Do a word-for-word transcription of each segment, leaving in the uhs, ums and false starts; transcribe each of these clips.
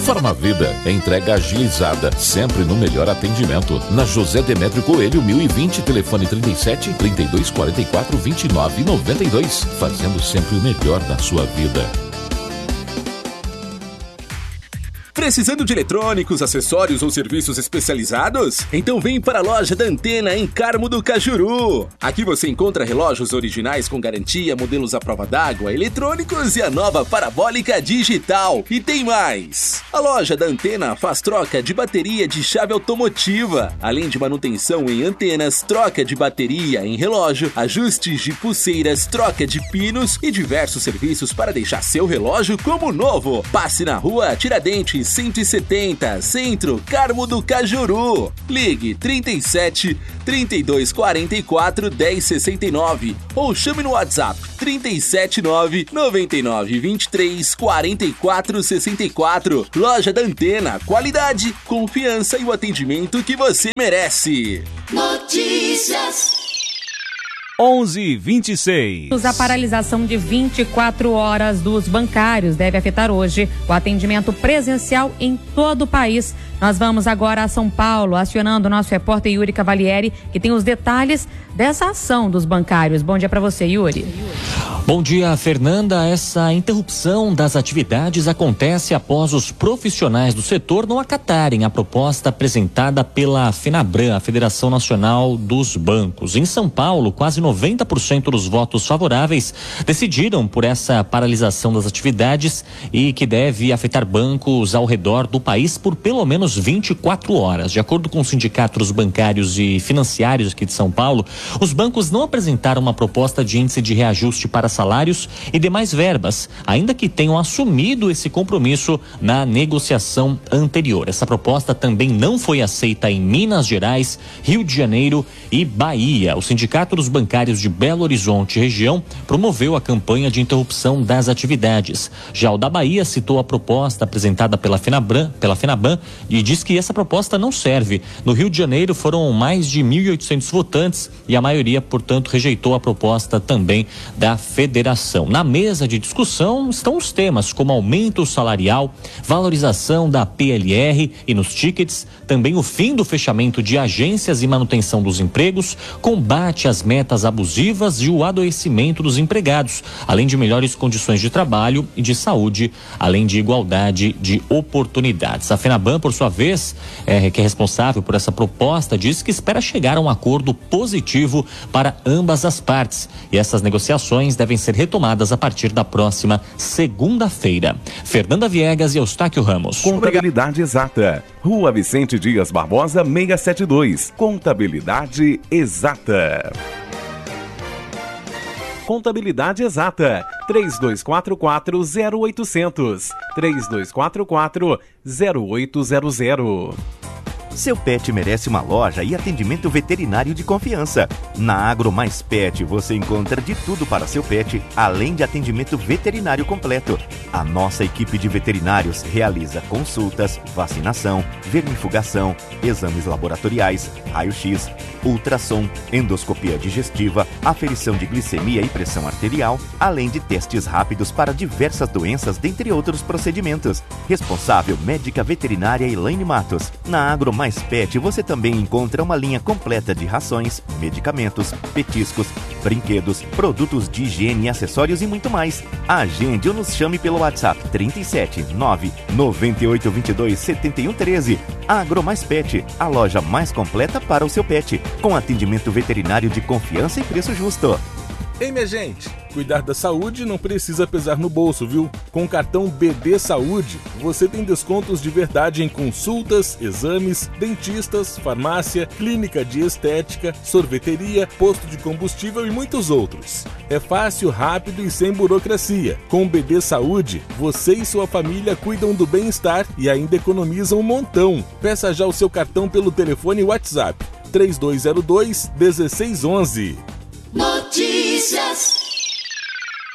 Farmavida, entrega agilizada, sempre no melhor atendimento. Na José Demétrio Coelho, mil e vinte, telefone trinta e sete, trinta e dois, quarenta e quatro, vinte e nove, noventa e dois. Fazendo sempre o melhor da sua vida. Precisando de eletrônicos, acessórios ou serviços especializados? Então vem para a loja da Antena em Carmo do Cajuru. Aqui você encontra relógios originais com garantia, modelos à prova d'água, eletrônicos e a nova parabólica digital. E tem mais! A loja da Antena faz troca de bateria de chave automotiva, além de manutenção em antenas, troca de bateria em relógio, ajustes de pulseiras, troca de pinos e diversos serviços para deixar seu relógio como novo. Passe na rua Tiradentes cento e setenta, Centro, Carmo do Cajuru. Ligue trinta e sete, trinta e dois, quarenta e quatro, dez, sessenta e nove ou chame no WhatsApp trinta e sete, nove, noventa e nove, vinte e três, quarenta e quatro, sessenta e quatro. Loja da Antena, qualidade, confiança e o atendimento que você merece. Notícias. onze e vinte e seis. A paralisação de vinte e quatro horas dos bancários deve afetar hoje o atendimento presencial em todo o país. Nós vamos agora a São Paulo, acionando o nosso repórter Yuri Cavalieri, que tem os detalhes dessa ação dos bancários. Bom dia para você, Yuri. Bom dia, Fernanda. Essa interrupção das atividades acontece após os profissionais do setor não acatarem a proposta apresentada pela FENABRAN, a Federação Nacional dos Bancos. Em São Paulo, quase noventa por cento dos votos favoráveis decidiram por essa paralisação das atividades e que deve afetar bancos ao redor do país por pelo menos vinte e quatro horas. De acordo com os sindicatos bancários e financiários aqui de São Paulo, os bancos não apresentaram uma proposta de índice de reajuste para salários e demais verbas, ainda que tenham assumido esse compromisso na negociação anterior. Essa proposta também não foi aceita em Minas Gerais, Rio de Janeiro e Bahia. O Sindicato dos Bancários de Belo Horizonte região promoveu a campanha de interrupção das atividades. Já o da Bahia citou a proposta apresentada pela FENABRAN, pela FENABAN e diz que essa proposta não serve. No Rio de Janeiro foram mais de mil e oitocentos votantes e a maioria, portanto, rejeitou a proposta também da federação. Na mesa de discussão estão os temas como aumento salarial, valorização da P L R e nos tickets, também o fim do fechamento de agências e manutenção dos empregos, combate às metas abusivas e o adoecimento dos empregados, além de melhores condições de trabalho e de saúde, além de igualdade de oportunidades. A FENABAN, por sua vez, é, que é responsável por essa proposta, diz que espera chegar a um acordo positivo para ambas as partes e essas negociações devem ser retomadas a partir da próxima segunda-feira. Fernanda Viegas e Eustáquio Ramos. Contabilidade Exata. Rua Vicente Dias Barbosa, seiscentos e setenta e dois. Contabilidade Exata. Contabilidade Exata. três dois quatro quatro, zero oito zero zero. três dois quatro quatro, zero oito zero zero. Seu pet merece uma loja e atendimento veterinário de confiança. Na Agro Mais Pet você encontra de tudo para seu pet, além de atendimento veterinário completo. A nossa equipe de veterinários realiza consultas, vacinação, vermifugação, exames laboratoriais, raio-x, ultrassom, endoscopia digestiva, aferição de glicemia e pressão arterial, além de testes rápidos para diversas doenças, dentre outros procedimentos. Responsável médica veterinária Elaine Matos. Na Agro Mais Pet você também encontra uma linha completa de rações, medicamentos, petiscos, brinquedos, produtos de higiene e acessórios e muito mais. Agende ou nos chame pelo WhatsApp trinta e sete, nove, noventa e oito, vinte e dois, setenta e um, treze. Agro Mais Pet, a loja mais completa para o seu pet, com atendimento veterinário de confiança e preço justo. Ei, minha gente, cuidar da saúde não precisa pesar no bolso, viu? Com o cartão B D Saúde, você tem descontos de verdade em consultas, exames, dentistas, farmácia, clínica de estética, sorveteria, posto de combustível e muitos outros. É fácil, rápido e sem burocracia. Com o B D Saúde, você e sua família cuidam do bem-estar e ainda economizam um montão. Peça já o seu cartão pelo telefone WhatsApp três dois zero dois, um seis um um. Notícias.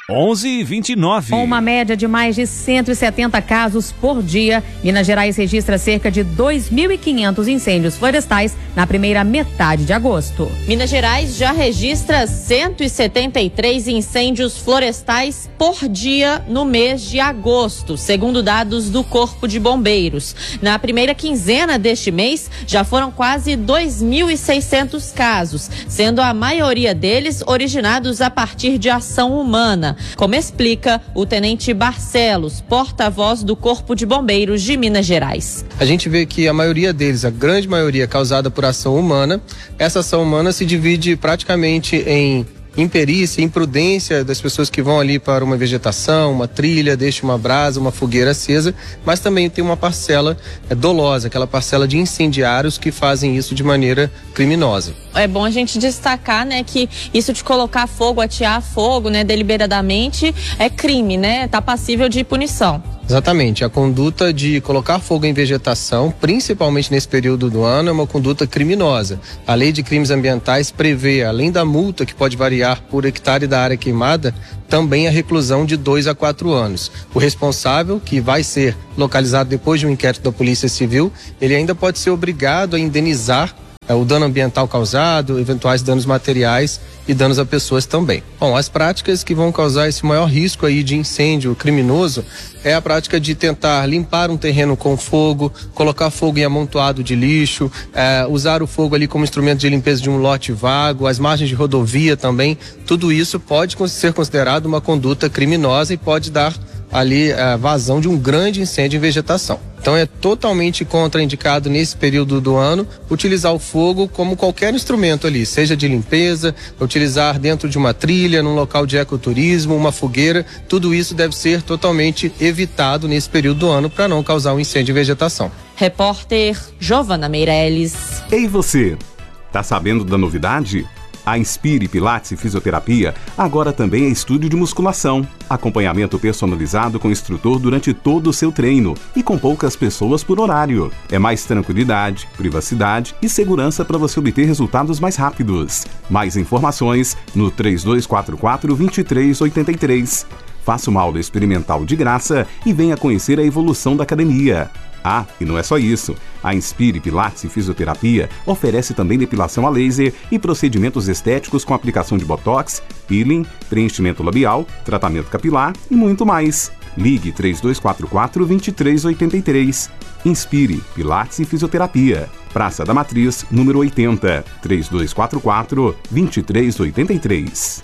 onze e vinte e nove. Com uma média de mais de cento e setenta casos por dia, Minas Gerais registra cerca de dois mil e quinhentos incêndios florestais na primeira metade de agosto. Minas Gerais já registra cento e setenta e três incêndios florestais por dia no mês de agosto, segundo dados do Corpo de Bombeiros. Na primeira quinzena deste mês, já foram quase dois mil e seiscentos casos, sendo a maioria deles originados a partir de ação humana, como explica o tenente Barcelos, porta-voz do Corpo de Bombeiros de Minas Gerais. A gente vê que a maioria deles, a grande maioria, é causada por ação humana. Essa ação humana se divide praticamente em imperícia, imprudência das pessoas que vão ali para uma vegetação, uma trilha, deixa uma brasa, uma fogueira acesa, mas também tem uma parcela é, dolosa, aquela parcela de incendiários que fazem isso de maneira criminosa. É bom a gente destacar, né, que isso de colocar fogo, atear fogo, né, deliberadamente é crime, né, tá passível de punição. Exatamente, a conduta de colocar fogo em vegetação, principalmente nesse período do ano, é uma conduta criminosa. A Lei de Crimes Ambientais prevê, além da multa que pode variar por hectare da área queimada, também a reclusão de dois a quatro anos. O responsável, que vai ser localizado depois de um inquérito da Polícia Civil, ele ainda pode ser obrigado a indenizar é, o dano ambiental causado, eventuais danos materiais e danos a pessoas também. Bom, as práticas que vão causar esse maior risco aí de incêndio criminoso é a prática de tentar limpar um terreno com fogo, colocar fogo em amontoado de lixo, é, usar o fogo ali como instrumento de limpeza de um lote vago, as margens de rodovia também. Tudo isso pode ser considerado uma conduta criminosa e pode dar ali a vazão de um grande incêndio em vegetação. Então é totalmente contraindicado nesse período do ano utilizar o fogo como qualquer instrumento ali, seja de limpeza, utilizar dentro de uma trilha, num local de ecoturismo, uma fogueira, tudo isso deve ser totalmente evitado nesse período do ano para não causar um incêndio em vegetação. Repórter Giovana Meirelles. Ei você, tá sabendo da novidade? A Inspire Pilates e Fisioterapia agora também é estúdio de musculação. Acompanhamento personalizado com instrutor durante todo o seu treino e com poucas pessoas por horário. É mais tranquilidade, privacidade e segurança para você obter resultados mais rápidos. Mais informações no três dois quatro quatro, dois três oito três. Faça uma aula experimental de graça e venha conhecer a evolução da academia. Ah, e não é só isso. A Inspire Pilates e Fisioterapia oferece também depilação a laser e procedimentos estéticos com aplicação de botox, peeling, preenchimento labial, tratamento capilar e muito mais. Ligue três dois quatro quatro, dois três oito três. Inspire Pilates e Fisioterapia. Praça da Matriz, número oitenta. três dois quatro quatro, dois três oito três.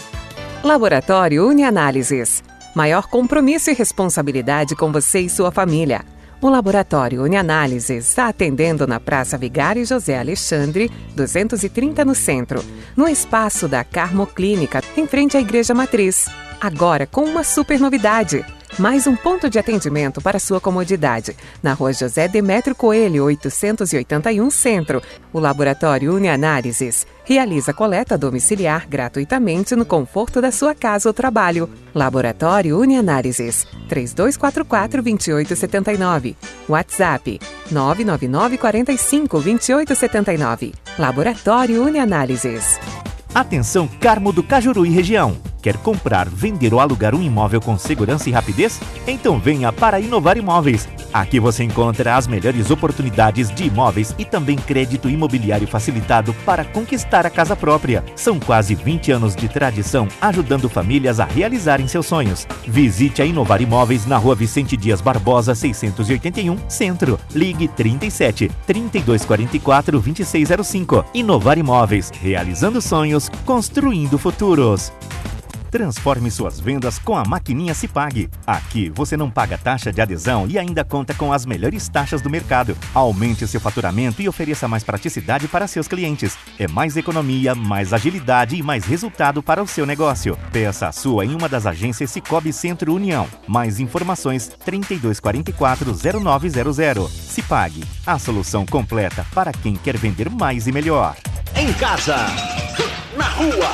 Laboratório Unianálises. Maior compromisso e responsabilidade com você e sua família. O Laboratório Unianálises está atendendo na Praça Vigário José Alexandre, duzentos e trinta no centro, no espaço da Carmo Clínica, em frente à Igreja Matriz. Agora com uma super novidade. Mais um ponto de atendimento para sua comodidade. Na Rua José Demétrio Coelho, oitocentos e oitenta e um Centro. O Laboratório Unianálises realiza coleta domiciliar gratuitamente no conforto da sua casa ou trabalho. Laboratório Unianálises, três dois quatro quatro, dois oito sete nove. WhatsApp, nove nove nove quatro cinco, dois oito sete nove. Laboratório Unianálises. Atenção Carmo do Cajuru e região. Quer comprar, vender ou alugar um imóvel com segurança e rapidez? Então venha para Inovar Imóveis. Aqui você encontra as melhores oportunidades de imóveis e também crédito imobiliário facilitado para conquistar a casa própria. São quase vinte anos de tradição ajudando famílias a realizarem seus sonhos. Visite a Inovar Imóveis na Rua Vicente Dias Barbosa, seiscentos e oitenta e um, Centro. Ligue trinta e sete, trinta e dois quarenta e quatro, vinte e seis zero cinco. Inovar Imóveis, realizando sonhos, construindo futuros. Transforme suas vendas com a maquininha Cipag. Aqui você não paga taxa de adesão e ainda conta com as melhores taxas do mercado. Aumente seu faturamento e ofereça mais praticidade para seus clientes. É mais economia, mais agilidade e mais resultado para o seu negócio. Peça a sua em uma das agências Cicobi Centro União. Mais informações trinta e dois quarenta e quatro, zero nove zero zero. Cipag, a solução completa para quem quer vender mais e melhor. Em casa, na rua,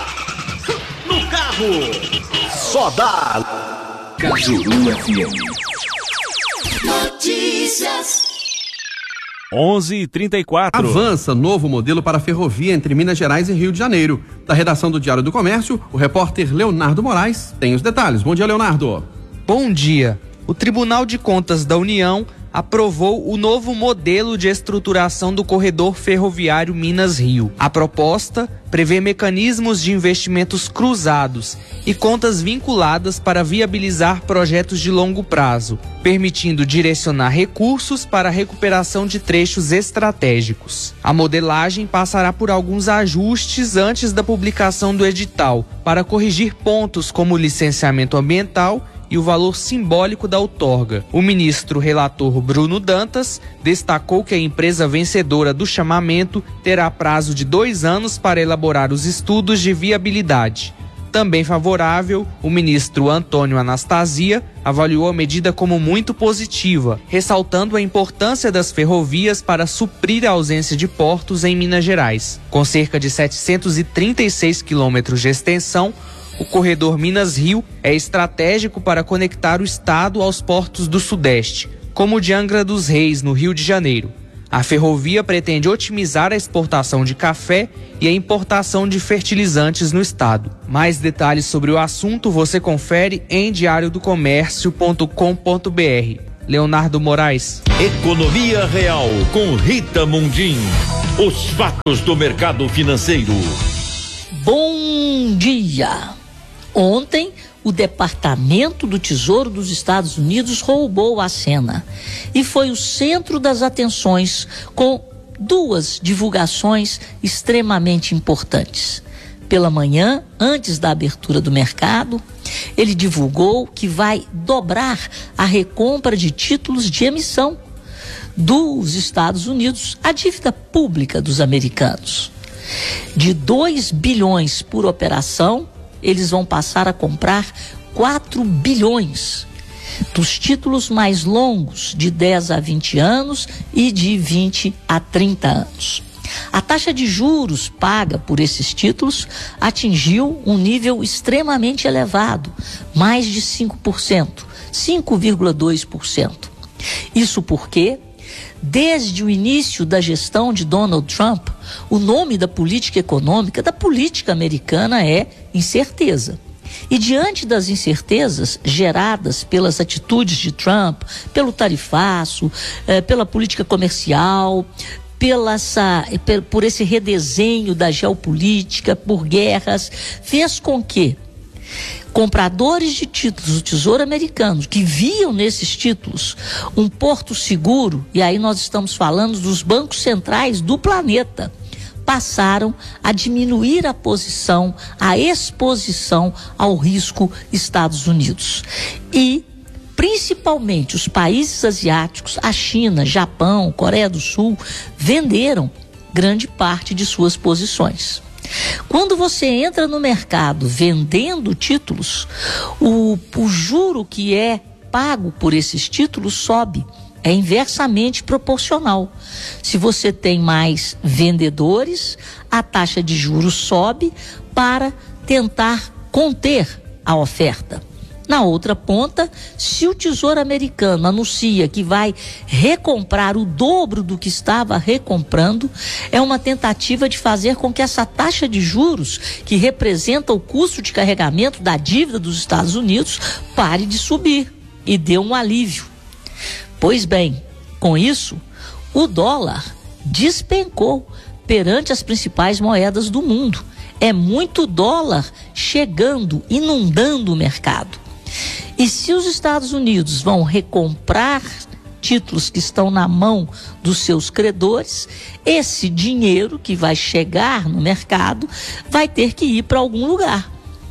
no carro, só dá Cajuru F M. Notícias. onze e trinta e quatro. Avança novo modelo para a ferrovia entre Minas Gerais e Rio de Janeiro. Da redação do Diário do Comércio, o repórter Leonardo Moraes tem os detalhes. Bom dia, Leonardo. Bom dia. O Tribunal de Contas da União aprovou o novo modelo de estruturação do corredor ferroviário Minas-Rio. A proposta prevê mecanismos de investimentos cruzados e contas vinculadas para viabilizar projetos de longo prazo, permitindo direcionar recursos para a recuperação de trechos estratégicos. A modelagem passará por alguns ajustes antes da publicação do edital, para corrigir pontos como licenciamento ambiental e o valor simbólico da outorga. O ministro relator Bruno Dantas destacou que a empresa vencedora do chamamento terá prazo de dois anos para elaborar os estudos de viabilidade. Também favorável, o ministro Antônio Anastasia avaliou a medida como muito positiva, ressaltando a importância das ferrovias para suprir a ausência de portos em Minas Gerais. Com cerca de setecentos e trinta e seis quilômetros de extensão, o corredor Minas-Rio é estratégico para conectar o estado aos portos do Sudeste, como o de Angra dos Reis, no Rio de Janeiro. A ferrovia pretende otimizar a exportação de café e a importação de fertilizantes no estado. Mais detalhes sobre o assunto você confere em diário do comércio ponto com ponto br. Leonardo Moraes. Economia Real com Rita Mundim. Os fatos do mercado financeiro. Bom dia! Ontem, o Departamento do Tesouro dos Estados Unidos roubou a cena e foi o centro das atenções com duas divulgações extremamente importantes. Pela manhã, antes da abertura do mercado, ele divulgou que vai dobrar a recompra de títulos de emissão dos Estados Unidos, a dívida pública dos americanos. De dois bilhões por operação, eles vão passar a comprar quatro bilhões dos títulos mais longos, de dez a vinte anos e de vinte a trinta anos. A taxa de juros paga por esses títulos atingiu um nível extremamente elevado, mais de cinco por cento, cinco vírgula dois por cento. Isso porque, desde o início da gestão de Donald Trump, o nome da política econômica, da política americana é incerteza. E diante das incertezas geradas pelas atitudes de Trump, pelo tarifaço, eh, pela política comercial, pela essa, por esse redesenho da geopolítica, por guerras, fez com que compradores de títulos do Tesouro Americano, que viam nesses títulos um porto seguro, e aí nós estamos falando dos bancos centrais do planeta, passaram a diminuir a posição, a exposição ao risco Estados Unidos. E, principalmente, os países asiáticos, a China, Japão, Coreia do Sul, venderam grande parte de suas posições. Quando você entra no mercado vendendo títulos, o, o juro que é pago por esses títulos sobe. É inversamente proporcional. Se você tem mais vendedores, a taxa de juros sobe para tentar conter a oferta. Na outra ponta, se o Tesouro Americano anuncia que vai recomprar o dobro do que estava recomprando, é uma tentativa de fazer com que essa taxa de juros, que representa o custo de carregamento da dívida dos Estados Unidos, pare de subir e dê um alívio. Pois bem, com isso, o dólar despencou perante as principais moedas do mundo. É muito dólar chegando, inundando o mercado. E se os Estados Unidos vão recomprar títulos que estão na mão dos seus credores, esse dinheiro que vai chegar no mercado vai ter que ir para algum lugar.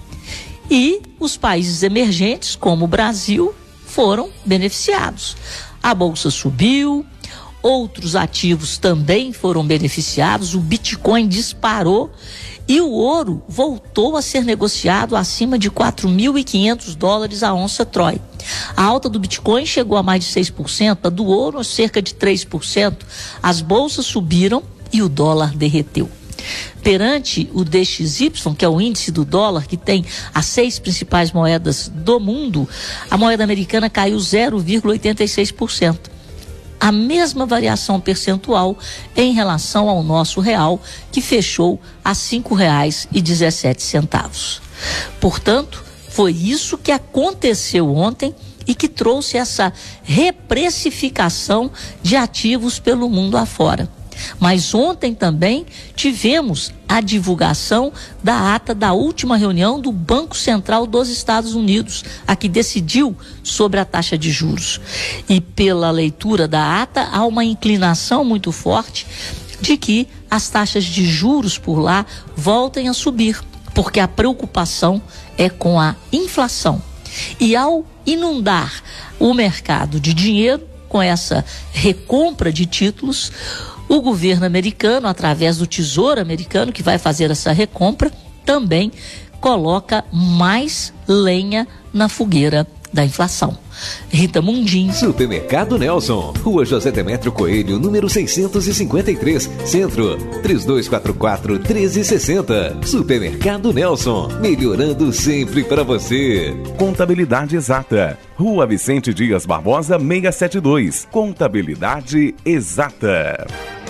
E os países emergentes, como o Brasil, foram beneficiados. A bolsa subiu, outros ativos também foram beneficiados, o Bitcoin disparou e o ouro voltou a ser negociado acima de quatro mil e quinhentos dólares a onça Troy. A alta do Bitcoin chegou a mais de seis por cento, a do ouro a cerca de três por cento. As bolsas subiram e o dólar derreteu. Perante o D X Y, que é o índice do dólar, que tem as seis principais moedas do mundo, a moeda americana caiu zero vírgula oitenta e seis por cento. a mesma variação percentual em relação ao nosso real, que fechou a cinco reais e dezessete centavos. Portanto, foi isso que aconteceu ontem e que trouxe essa reprecificação de ativos pelo mundo afora. Mas ontem também tivemos a divulgação da ata da última reunião do Banco Central dos Estados Unidos, a que decidiu sobre a taxa de juros. E pela leitura da ata, há uma inclinação muito forte de que as taxas de juros por lá voltem a subir, porque a preocupação é com a inflação. E ao inundar o mercado de dinheiro com essa recompra de títulos, o governo americano, através do Tesouro americano, que vai fazer essa recompra, também coloca mais lenha na fogueira da inflação. Rita Mundim. Supermercado Nelson, Rua José Demétrio Coelho, número seiscentos e cinquenta e três, Centro, três dois quatro quatro, um três seis zero. Supermercado Nelson, melhorando sempre para você. Contabilidade Exata, Rua Vicente Dias Barbosa, seiscentos e setenta e dois. Contabilidade Exata.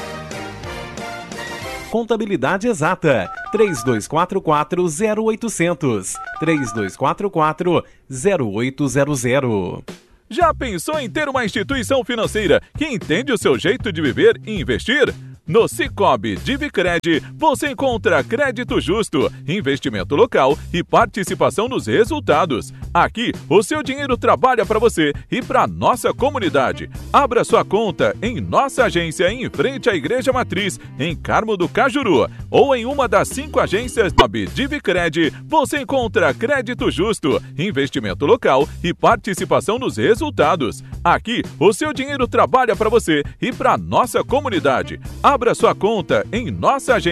Contabilidade Exata, três dois quatro quatro, zero oito zero zero, três dois quatro quatro, zero oito zero zero. Já pensou em ter uma instituição financeira que entende o seu jeito de viver e investir? No Sicoob Divicred, você encontra crédito justo, investimento local e participação nos resultados. Aqui, o seu dinheiro trabalha para você e para nossa comunidade. Abra sua conta em nossa agência em frente à Igreja Matriz, em Carmo do Cajuru, ou em uma das cinco agências Sicoob Divicred. Você encontra crédito justo, investimento local e participação nos resultados. Aqui, o seu dinheiro trabalha para você e para nossa comunidade. Abra sua conta em nossa agência